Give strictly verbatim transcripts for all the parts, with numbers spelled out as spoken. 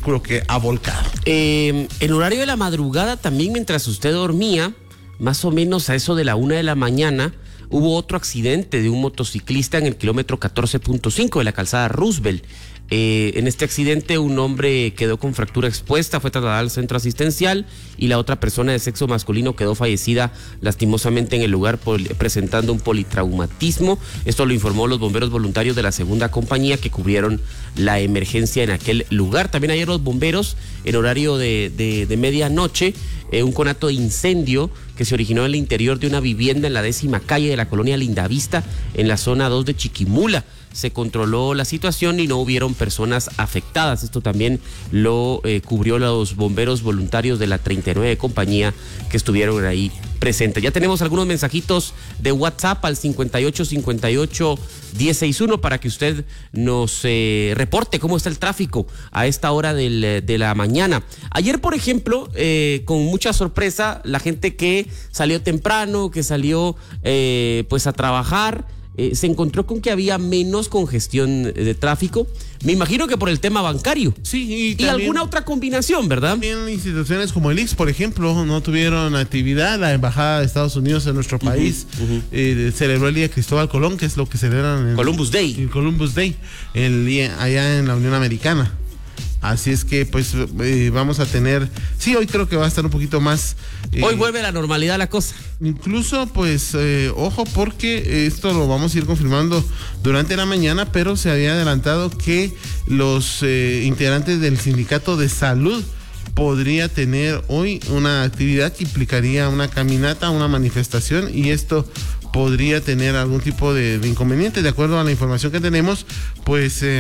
vehículo que ha volcado. Eh, en horario de la madrugada, también mientras usted dormía, más o menos a eso de la una de la mañana, hubo otro accidente de un motociclista en el kilómetro catorce punto cinco de la calzada Roosevelt. Eh, en este accidente un hombre quedó con fractura expuesta, fue trasladado al centro asistencial y la otra persona de sexo masculino quedó fallecida lastimosamente en el lugar por, presentando un politraumatismo. Esto lo informó los bomberos voluntarios de la segunda compañía que cubrieron la emergencia en aquel lugar. También ayer los bomberos en horario de, de, de medianoche, eh, un conato de incendio que se originó en el interior de una vivienda en la décima calle de la colonia Lindavista en la zona dos de Chiquimula. Se controló la situación y no hubieron personas afectadas. Esto también lo eh, cubrió los bomberos voluntarios de la treinta y nueve compañía que estuvieron ahí presentes. Ya tenemos algunos mensajitos de WhatsApp al cincuenta y ocho cincuenta y ocho diez sesenta y uno para que usted nos eh, reporte cómo está el tráfico a esta hora del, de la mañana. Ayer, por ejemplo, eh, con mucha sorpresa, la gente que salió temprano, que salió eh, pues a trabajar, Eh, se encontró con que había menos congestión de tráfico, me imagino que por el tema bancario. Sí, y, y también, alguna otra combinación, ¿verdad? También instituciones como el I X, por ejemplo, no tuvieron actividad. La Embajada de Estados Unidos en nuestro país uh-huh, uh-huh. Eh, celebró el día de Cristóbal Colón, que es lo que celebran en Columbus Day. El Columbus Day, el día allá en la Unión Americana. Así es que pues eh, vamos a tener, sí, hoy creo que va a estar un poquito más. Eh, hoy vuelve a la normalidad la cosa. Incluso pues eh, ojo, porque esto lo vamos a ir confirmando durante la mañana, pero se había adelantado que los eh, integrantes del sindicato de salud podría tener hoy una actividad que implicaría una caminata, una manifestación, y esto podría tener algún tipo de, de inconveniente. De acuerdo a la información que tenemos, pues eh,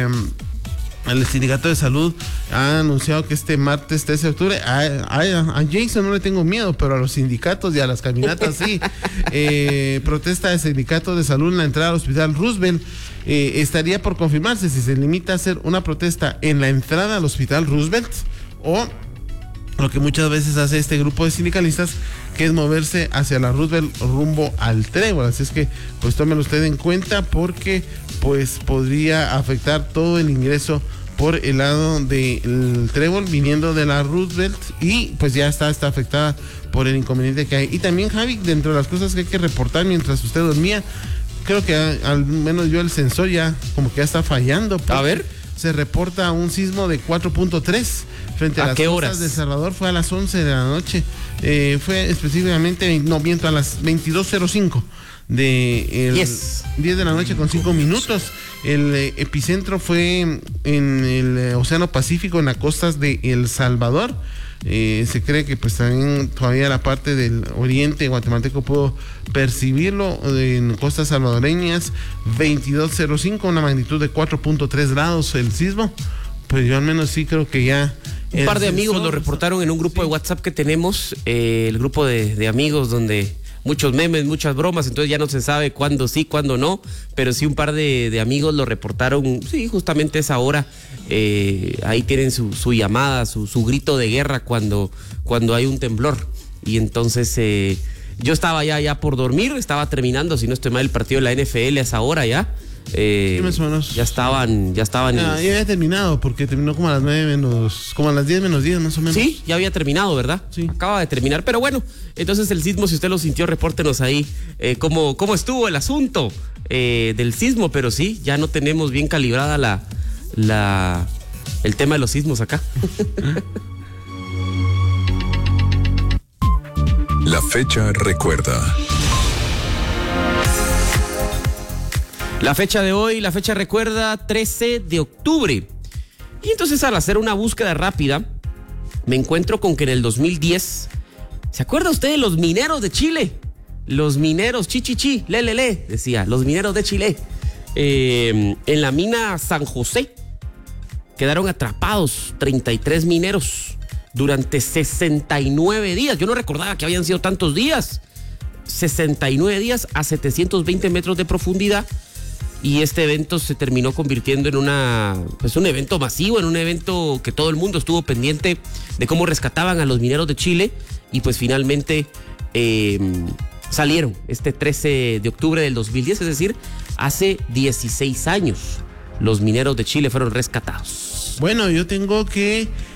el sindicato de salud ha anunciado que este martes trece de octubre, a, a, a Jason no le tengo miedo, pero a los sindicatos y a las caminatas sí. eh, protesta del sindicato de salud en la entrada al hospital Roosevelt. Eh, estaría por confirmarse si se limita a hacer una protesta en la entrada al hospital Roosevelt o lo que muchas veces hace este grupo de sindicalistas, que es moverse hacia la Roosevelt rumbo al Trébol. Así es que pues tómelo usted en cuenta, porque pues podría afectar todo el ingreso por el lado del Trébol viniendo de la Roosevelt, y pues ya está, está afectada por el inconveniente que hay. Y también, Javi, dentro de las cosas que hay que reportar mientras usted dormía, creo que al menos yo el sensor ya como que ya está fallando. A ver. Se reporta un sismo de cuatro punto tres frente a, ¿A las qué horas? costas de El Salvador. Fue a las once de la noche. Eh, fue específicamente, no miento, a las veintidós cero cinco de el yes. diez de la noche con cinco minutos. El eh, epicentro fue en el eh, Océano Pacífico, en las costas de El Salvador. Eh, se cree que pues también todavía la parte del oriente guatemalteco pudo percibirlo en costas salvadoreñas. Veintidós cero cinco, una magnitud de cuatro punto tres grados el sismo. Pues yo al menos sí creo que ya un par de amigos lo reportaron en un grupo sí. de WhatsApp que tenemos, eh, el grupo de, de amigos donde muchos memes, muchas bromas, entonces ya no se sabe cuándo sí, cuándo no, pero sí un par de, de amigos lo reportaron, sí, justamente esa hora. Eh, ahí tienen su, su llamada, su, su grito de guerra cuando, cuando hay un temblor. Y entonces eh, yo estaba ya, ya por dormir, estaba terminando, si no estoy mal, el partido de la N F L a esa hora ya. Eh, más o menos. Ya estaban, ya estaban. Ya, en... ya había terminado, porque terminó como a las nueve menos, como a las diez menos diez más o menos. Sí, ya había terminado, ¿verdad? Sí. Acaba de terminar, pero bueno, entonces el sismo, si usted lo sintió, repórtenos ahí eh, cómo, cómo estuvo el asunto eh, del sismo, pero sí, ya no tenemos bien calibrada la, la, el tema de los sismos acá. La fecha recuerda. La fecha de hoy, la fecha recuerda, trece de octubre. Y entonces, al hacer una búsqueda rápida, me encuentro con que en el dos mil diez, ¿se acuerda usted de los mineros de Chile? Los mineros, chi, chi, chi, le, le, le, decía, los mineros de Chile. Eh, en la mina San José quedaron atrapados treinta y tres mineros durante sesenta y nueve días. Yo no recordaba que habían sido tantos días. sesenta y nueve días a setecientos veinte metros de profundidad. Y este evento se terminó convirtiendo en una, pues un evento masivo, en un evento que todo el mundo estuvo pendiente de cómo rescataban a los mineros de Chile. Y pues finalmente eh, salieron este trece de octubre del dos mil diez, es decir, hace dieciséis años los mineros de Chile fueron rescatados. Bueno, yo tengo que